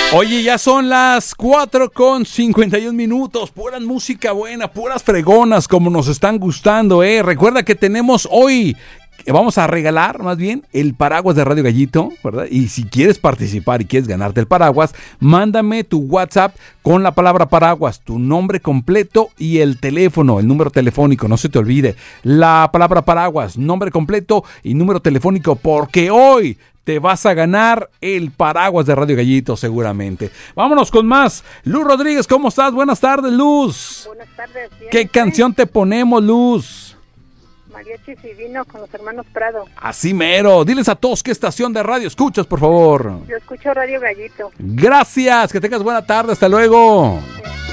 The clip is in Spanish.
Oye, ya son las 4:51. Pura música buena, puras fregonas como nos están gustando, Recuerda que tenemos hoy, vamos a regalar más bien el paraguas de Radio Gallito, ¿verdad? Y si quieres participar y quieres ganarte el paraguas, mándame tu WhatsApp con la palabra paraguas, tu nombre completo y el teléfono, el número telefónico, no se te olvide. La palabra paraguas, nombre completo y número telefónico, porque hoy te vas a ganar el paraguas de Radio Gallito seguramente. Vámonos con más. Luz Rodríguez, ¿cómo estás? Buenas tardes, Luz. Buenas tardes. Bien, ¿Qué canción te ponemos, Luz? Mariachis y vino con los hermanos Prado. Así mero. Diles a todos qué estación de radio escuchas, por favor. Yo escucho Radio Gallito. Gracias. Que tengas buena tarde. Hasta luego. Sí.